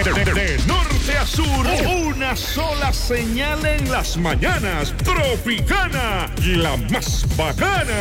De norte a sur, una sola señal en las mañanas. Tropicana, la más bacana.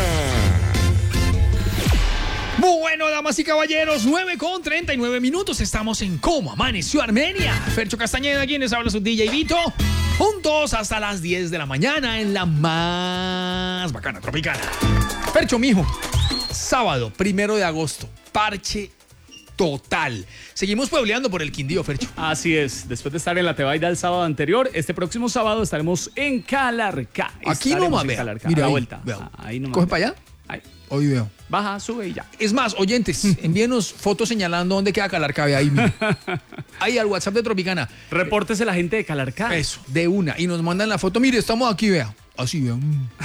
Bueno, damas y caballeros, 9:39. Estamos en Cómo Amaneció Armenia. Fercho Castañeda, quienes habla su DJ Vito. Juntos hasta las 10 de la mañana en la más bacana Tropicana. Fercho, mijo, sábado 1 de agosto, parche total. Seguimos puebleando por el Quindío, Fercho. Así es, después de estar en la Tebaida el sábado anterior, este próximo sábado estaremos en Calarcá. Aquí nomás, vea. Mira, a la vuelta. Ahí nomás. ¿Coge para allá? Ahí. Hoy veo. Baja, sube y ya. Es más, oyentes, envíenos fotos señalando dónde queda Calarcá. Ahí, ahí al WhatsApp de Tropicana. Repórtese la gente de Calarcá. Eso, de una. Y nos mandan la foto. Mire, estamos aquí, vea. Así, vea.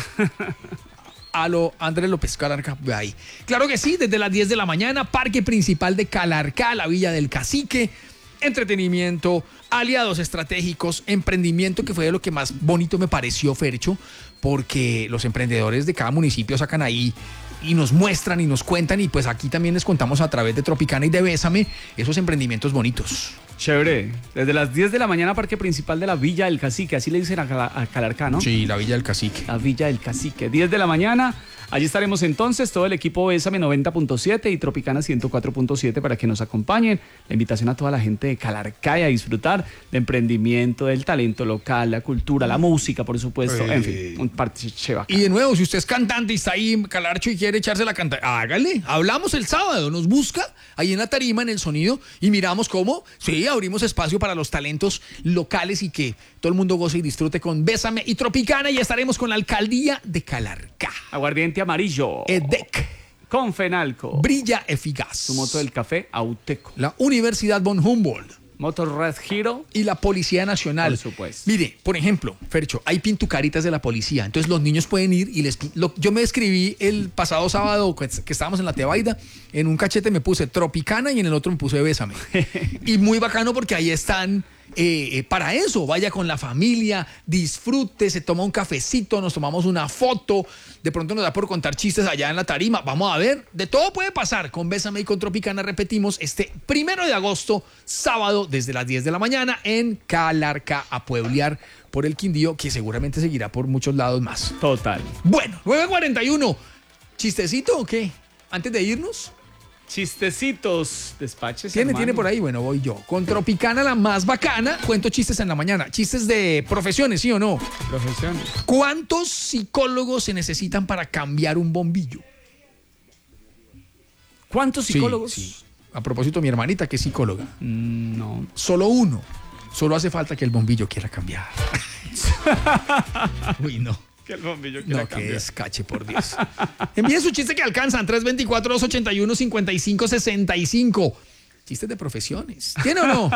A lo Andrés López, Calarcá, vea ahí. Claro que sí, desde las 10 de la mañana, Parque Principal de Calarcá, la Villa del Cacique. Entretenimiento, aliados estratégicos, emprendimiento, que fue de lo que más bonito me pareció, Fercho, porque los emprendedores de cada municipio sacan ahí y nos muestran y nos cuentan, y pues aquí también les contamos a través de Tropicana y de Bésame esos emprendimientos bonitos. Chévere. Desde las 10 de la mañana, Parque Principal de la Villa del Cacique. Así le dicen a Calarcá, ¿no? Sí, la Villa del Cacique. La Villa del Cacique. 10 de la mañana. Allí estaremos entonces, todo el equipo Bésame 90.7 y Tropicana 104.7 para que nos acompañen. La invitación a toda la gente de Calarcá y a disfrutar de emprendimiento, del talento local, la cultura, la música, por supuesto. En fin, un parche bacán. Y de nuevo, si usted es cantante y está ahí en Calarcho y quiere echarse la canta, hágale. Hablamos el sábado, nos busca ahí en la tarima, en el sonido, y miramos cómo, sí, abrimos espacio para los talentos locales y que todo el mundo goce y disfrute con Bésame y Tropicana, y estaremos con la alcaldía de Calarcá. Aguardiente amarillo. EDEC. Con Fenalco. Brilla Eficaz. Su moto del café Auteco. La Universidad von Humboldt. Motor Red Hero. Y la Policía Nacional. Por supuesto. Mire, por ejemplo, Fercho, hay pintucaritas de la policía. Entonces los niños pueden ir y yo me escribí el pasado sábado que estábamos en la Tebaida. En un cachete me puse Tropicana y en el otro me puse Bésame. Y muy bacano porque ahí están. Para eso, vaya con la familia, disfrute, se toma un cafecito, nos tomamos una foto, de pronto nos da por contar chistes allá en la tarima, vamos a ver, de todo puede pasar con Bésame y con Tropicana. Repetimos, este 1 de agosto, sábado, desde las 10 de la mañana en Calarcá, a pueblear por el Quindío, que seguramente seguirá por muchos lados más. Total. Bueno, 9:41, ¿chistecito o qué? Antes de irnos. Chistecitos, despaches. Tiene por ahí, bueno, voy yo. Con Tropicana, la más bacana, cuento chistes en la mañana. Chistes de profesiones, ¿sí o no? Profesiones. ¿Cuántos psicólogos se necesitan para cambiar un bombillo? ¿Cuántos psicólogos? Sí. A propósito, mi hermanita, que es psicóloga. No. Solo uno. Solo hace falta que el bombillo quiera cambiar. Uy, no. Que el bombillo quiera cambiar. Que descache, por Dios. Envíen su chiste que alcanzan. 324-281-5565. Chistes de profesiones. ¿Tiene o no?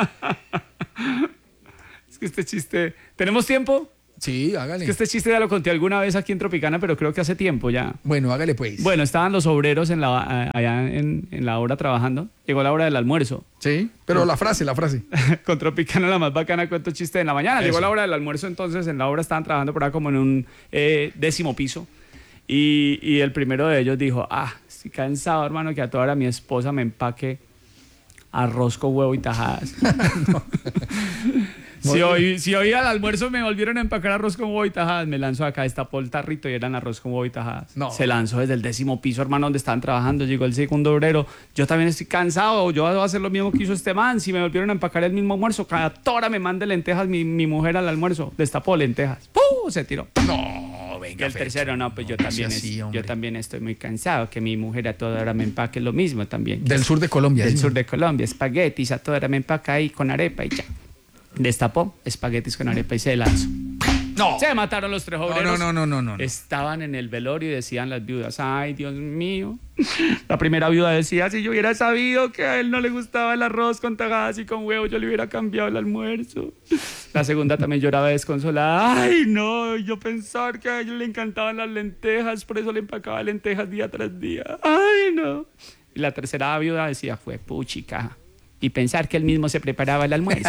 Es que este chiste... ¿Tenemos tiempo? Sí, hágale. Es que este chiste ya lo conté alguna vez aquí en Tropicana, pero creo que hace tiempo ya. Bueno, hágale pues. Bueno, estaban los obreros allá en la obra trabajando. Llegó la hora del almuerzo. Sí, pero la frase. Con Tropicana, la más bacana, cuento chiste en la mañana. Eso. Llegó la hora del almuerzo, entonces en la obra estaban trabajando por ahí como en un 10º piso. Y el primero de ellos dijo, estoy cansado, hermano, que a toda hora mi esposa me empaque arroz con huevo y tajadas. No. Si hoy al almuerzo me volvieron a empacar arroz con huevo y tajadas, me lanzo acá, destapó el tarrito y eran arroz con huevo y tajadas. No. Se lanzó desde el 10º piso, hermano, donde estaban trabajando. Llegó el segundo obrero. Yo también estoy cansado. Yo voy a hacer lo mismo que hizo este man. Si me volvieron a empacar el mismo almuerzo, cada hora me mande lentejas mi mujer al almuerzo. Destapó lentejas. ¡Pum! Se tiró. No, venga. Y el tercero, no, pues yo también estoy muy cansado. Que mi mujer a toda hora me empaque lo mismo también. Del sur de Colombia. Del sur de Colombia. Espaguetis, a toda hora me empaca ahí con arepa y ya. Destapó espaguetis con arepa y se lanzó. No. Se mataron los 3 obreros. No. Estaban en el velorio y decían las viudas, ay, Dios mío. La primera viuda decía, si yo hubiera sabido que a él no le gustaba el arroz con tajadas y con huevo, yo le hubiera cambiado el almuerzo. La segunda también lloraba desconsolada. Ay, no, yo pensar que a ella le encantaban las lentejas, por eso le empacaba lentejas día tras día. Ay, no. Y la tercera viuda decía, fue puchica. Y pensar que él mismo se preparaba el almuerzo.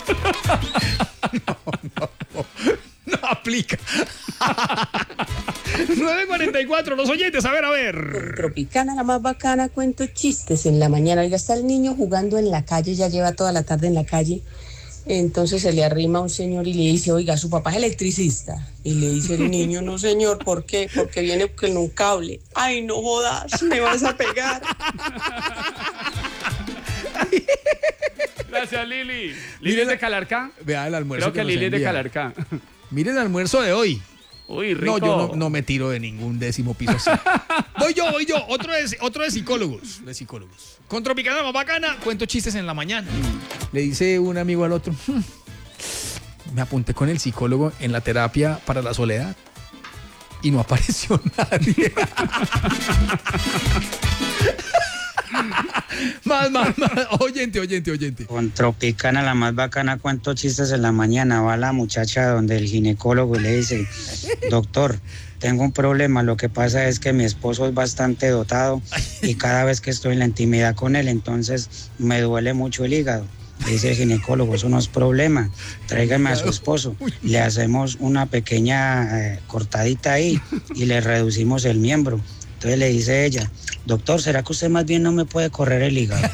No aplica. 9:44, los oyentes, a ver. Con Tropicana, la más bacana, cuento chistes en la mañana. Oiga, está el niño jugando en la calle, ya lleva toda la tarde en la calle. Entonces se le arrima a un señor y le dice, oiga, su papá es electricista. Y le dice el niño, no señor, ¿por qué? Porque viene con un cable. Ay, no jodas, me vas a pegar. Gracias, Lili. Lili es de Calarcá. Vea el almuerzo. Creo que Lili es de Calarcá. Miren el almuerzo de hoy. Uy, rico. No, yo no me tiro de ningún 10º piso así. Voy yo. Otro de psicólogos. Con Tropicana, más bacana, cuento chistes en la mañana. Le dice un amigo al otro, me apunté con el psicólogo en la terapia para la soledad y no apareció nadie. Más. Oyente. Con Tropicana, la más bacana, cuento chistes en la mañana. Va la muchacha donde el ginecólogo y le dice, doctor, tengo un problema. Lo que pasa es que mi esposo es bastante dotado y cada vez que estoy en la intimidad con él, entonces me duele mucho el hígado. Le dice el ginecólogo, eso no es problema. Tráigame a su esposo. Le hacemos una pequeña cortadita ahí y le reducimos el miembro. Entonces le dice ella, doctor, ¿será que usted más bien no me puede correr el hígado?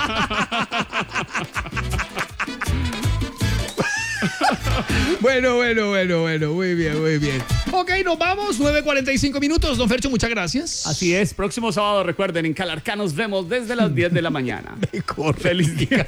Bueno, muy bien. Ok, nos vamos, 9:45 minutos. Don Fercho, muchas gracias. Así es, próximo sábado, recuerden, en Calarcá nos vemos desde las 10 de la mañana. Feliz día.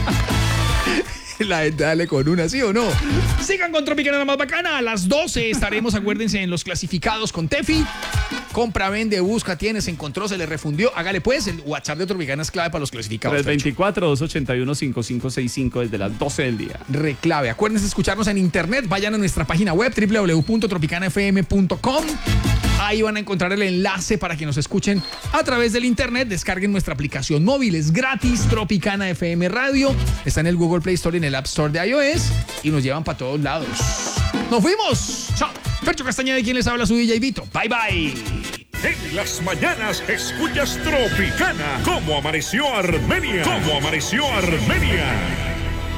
La gente dale con una, ¿sí o no? Sigan con Tropicana, la más bacana. A las 12 estaremos, acuérdense, en los clasificados con Tefi. Compra, vende, busca, tiene, se encontró, se le refundió. Hágale pues, el WhatsApp de Tropicana es clave para los clasificados. 324-281-5565 desde las 12 del día. Reclave. Acuérdense de escucharnos en internet. Vayan a nuestra página web www.tropicanafm.com. Ahí van a encontrar el enlace para que nos escuchen a través del internet. Descarguen nuestra aplicación móvil, es gratis, Tropicana FM Radio. Está en el Google Play Store y en el App Store de iOS y nos llevan para todos lados. ¡Nos fuimos! ¡Chao! Fercho Castañeda, de quien les habla, su DJ Vito. Bye, bye. En las mañanas escuchas Tropicana. ¿Cómo amaneció Armenia?